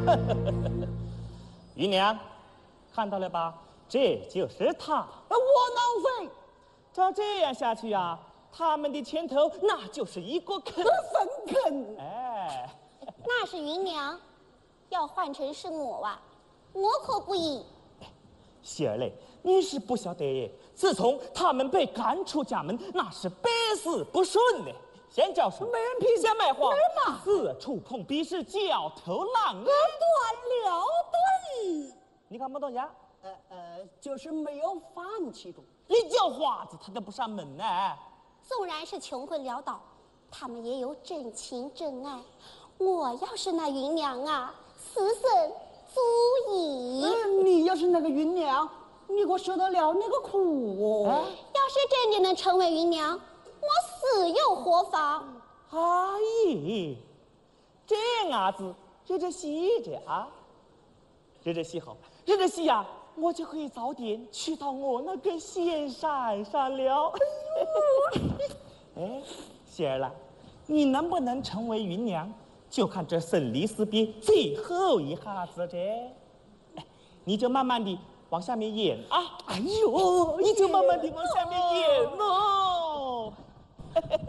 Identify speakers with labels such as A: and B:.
A: 姨娘，看到了吧？这就是他。
B: 我浪费，
A: 照这样下去啊，他们的前头那就是一个坑。
B: 粪坑。
A: 哎，
C: 那是芸娘，要换成是我啊，我可不依。
A: 喜儿嘞，你是不晓得耶。自从他们被赶出家门，那是百事不顺的。先叫书，
B: 没人批，
A: 先卖花，
B: 没嘛，
A: 四处碰壁是焦头烂额。
B: 断了盾。
A: 你看没懂呀？
B: 就是没有饭吃的。
A: 你叫花子，他都不上门呢。
C: 纵然是穷困潦倒，他们也有真情真爱。我要是那芸娘啊，死生足矣。
B: 你要是那个芸娘，你可受得了那个苦哦？
C: 要是真的能成为芸娘，我死有何妨？
A: 哎呀，这伢子热着戏着啊，热着戏好，热着戏呀，我就可以早点去到我那根线山上了。哎，喜儿啦，你能不能成为芸娘，就看这生离死别最后一下子这。哎，你就慢慢的往下面演啊！
B: 哎呦，
A: 你就慢慢的往下面演喽。